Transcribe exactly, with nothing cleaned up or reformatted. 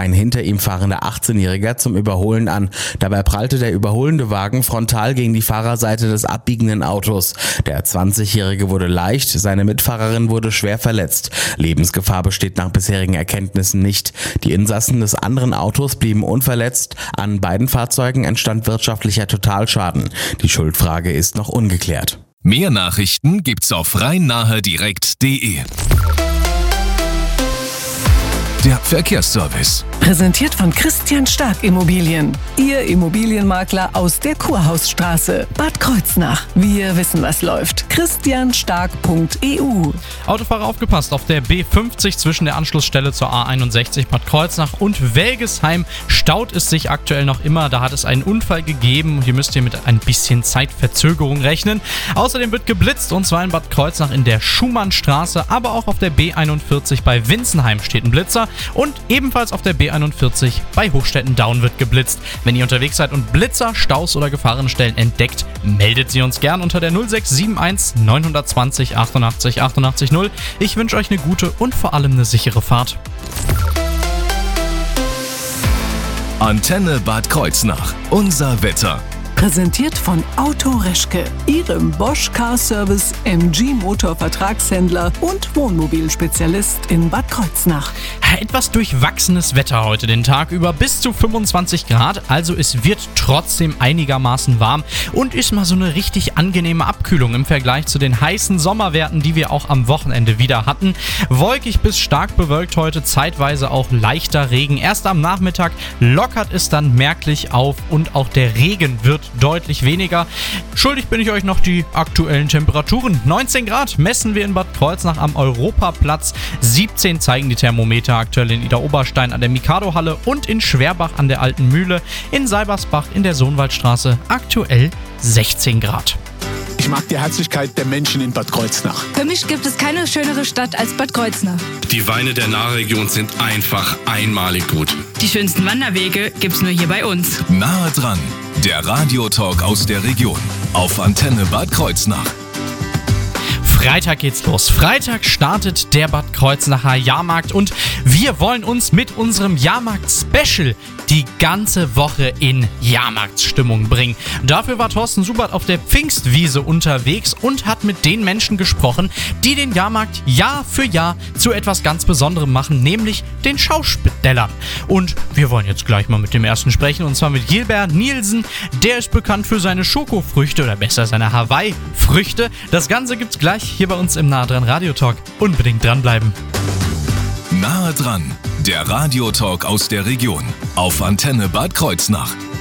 ein hinter ihm fahrender achtzehnjähriger zum Überholen an. Dabei prallte der überholende Wagen frontal gegen die Fahrerseite des abbiegenden Autos. Der zwanzigjährige wurde leicht, seine Mitfahrerin wurde schwer verletzt. Lebensgefahr besteht nach bisherigen Erkenntnissen nicht. Die Insassen des anderen Autos blieben unverletzt. An beiden Fahrzeugen entstand wirtschaftlicher Totalschaden. Die Schuldfrage ist noch ungeklärt. Mehr Nachrichten gibt's auf rhein nahe direkt punkt de. Der Verkehrsservice. Präsentiert von Christian Stark Immobilien. Ihr Immobilienmakler aus der Kurhausstraße, Bad Kreuznach. Wir wissen, was läuft. christian stark punkt e u. Autofahrer aufgepasst, auf der B fünfzig zwischen der Anschlussstelle zur A einundsechzig Bad Kreuznach und Welgesheim staut es sich aktuell noch immer. Da hat es einen Unfall gegeben. Hier müsst ihr mit ein bisschen Zeitverzögerung rechnen. Außerdem wird geblitzt, und zwar in Bad Kreuznach in der Schumannstraße, aber auch auf der B einundvierzig bei Winsenheim steht ein Blitzer. Und ebenfalls auf der B einundvierzig bei Hochstetten-Daun wird geblitzt. Wenn ihr unterwegs seid und Blitzer, Staus oder Gefahrenstellen entdeckt, meldet sie uns gern unter der null sechs sieben eins neun zwei null achtundachtzig achtundachtzig null. Ich wünsche euch eine gute und vor allem eine sichere Fahrt. Antenne Bad Kreuznach. Unser Wetter. Präsentiert von Auto Reschke, Ihrem Bosch Car Service M G Motor Vertragshändler und Wohnmobilspezialist in Bad Kreuznach. Etwas durchwachsenes Wetter heute den Tag über, bis zu fünfundzwanzig Grad, also es wird trotzdem einigermaßen warm und ist mal so eine richtig angenehme Abkühlung im Vergleich zu den heißen Sommerwerten, die wir auch am Wochenende wieder hatten. Wolkig bis stark bewölkt heute, zeitweise auch leichter Regen. Erst am Nachmittag lockert es dann merklich auf und auch der Regen wird deutlich weniger. Schuldig bin ich euch noch die aktuellen Temperaturen. neunzehn Grad messen wir in Bad Kreuznach am Europaplatz. siebzehn zeigen die Thermometer aktuell in Idar-Oberstein an der Mikado-Halle und in Schwerbach an der Alten Mühle. In Seibersbach in der Sohnwaldstraße aktuell sechzehn Grad. Ich mag die Herzlichkeit der Menschen in Bad Kreuznach. Für mich gibt es keine schönere Stadt als Bad Kreuznach. Die Weine der Nahregion sind einfach einmalig gut. Die schönsten Wanderwege gibt's nur hier bei uns. Nahe dran, der Radiotalk aus der Region auf Antenne Bad Kreuznach. Freitag geht's los. Freitag startet der Bad Kreuznacher Jahrmarkt und wir wollen uns mit unserem Jahrmarkt-Special die ganze Woche in Jahrmarktsstimmung bringen. Dafür war Thorsten Subert auf der Pfingstwiese unterwegs und hat mit den Menschen gesprochen, die den Jahrmarkt Jahr für Jahr zu etwas ganz Besonderem machen, nämlich den Schauspitellern. Und wir wollen jetzt gleich mal mit dem ersten sprechen, und zwar mit Gilbert Nielsen. Der ist bekannt für seine Schokofrüchte oder besser seine Hawaii-Früchte. Das Ganze gibt's gleich hier bei uns im Nahe dran Radiotalk. Unbedingt dranbleiben. Nahe dran, der Radiotalk aus der Region auf Antenne Bad Kreuznach.